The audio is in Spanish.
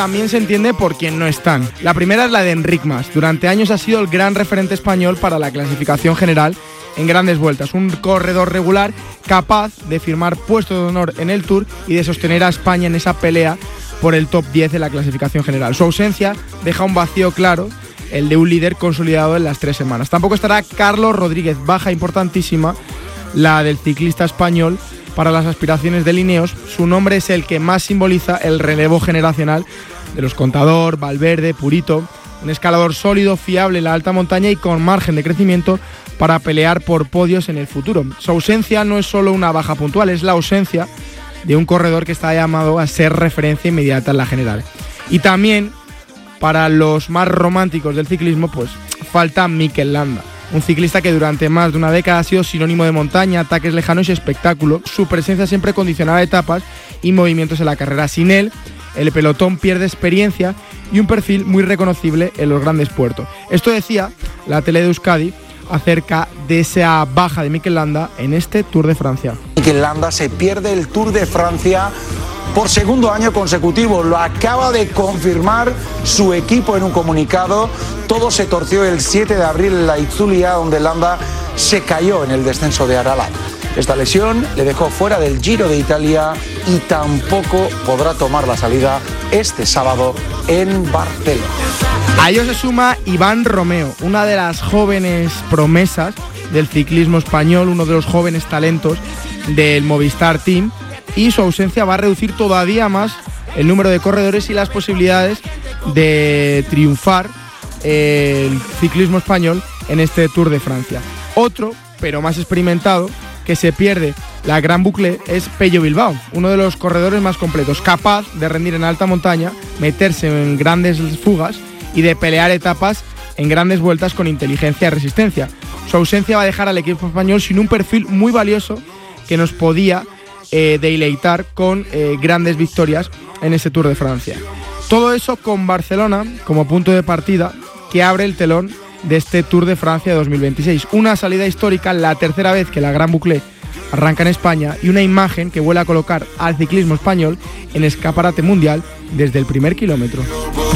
también se entiende por quién no están. La primera es la de Enric Mas. Durante años ha sido el gran referente español para la clasificación general en grandes vueltas. Un corredor regular capaz de firmar puesto de honor en el Tour y de sostener a España en esa pelea por el top 10 de la clasificación general. Su ausencia deja un vacío claro, el de un líder consolidado en las 3 semanas. Tampoco estará Carlos Rodríguez, baja importantísima, la del ciclista español para las aspiraciones de Ineos. Su nombre es el que más simboliza el relevo generacional de los Contador, Valverde, Purito, un escalador sólido, fiable en la alta montaña y con margen de crecimiento para pelear por podios en el futuro. Su ausencia no es solo una baja puntual, es la ausencia de un corredor que está llamado a ser referencia inmediata en la general. Y también, para los más románticos del ciclismo, pues falta Mikel Landa, un ciclista que durante más de una década ha sido sinónimo de montaña, ataques lejanos y espectáculo. Su presencia siempre condicionaba etapas y movimientos en la carrera. Sin él, el pelotón pierde experiencia y un perfil muy reconocible en los grandes puertos. Esto decía la tele de Euskadi acerca de esa baja de Mikel Landa en este Tour de Francia. Mikel Landa se pierde el Tour de Francia por segundo año consecutivo. Lo acaba de confirmar su equipo en un comunicado. Todo se torció el 7 de abril en la Itzulia, donde Landa se cayó en el descenso de Aralat. Esta lesión le dejó fuera del Giro de Italia y tampoco podrá tomar la salida este sábado en Barcelona. A ello se suma Iván Romeo, una de las jóvenes promesas del ciclismo español, uno de los jóvenes talentos del Movistar Team, y su ausencia va a reducir todavía más el número de corredores y las posibilidades de triunfar el ciclismo español en este Tour de Francia. Otro, pero más experimentado, que se pierde la Gran Boucle es Pello Bilbao, uno de los corredores más completos, capaz de rendir en alta montaña, meterse en grandes fugas y de pelear etapas en grandes vueltas con inteligencia y resistencia. Su ausencia va a dejar al equipo español sin un perfil muy valioso que nos podía deleitar con grandes victorias en este Tour de Francia. Todo eso con Barcelona como punto de partida que abre el telón de este Tour de Francia 2026. Una salida histórica, la tercera vez que la Gran Boucle arranca en España, y una imagen que vuelve a colocar al ciclismo español en escaparate mundial desde el primer kilómetro.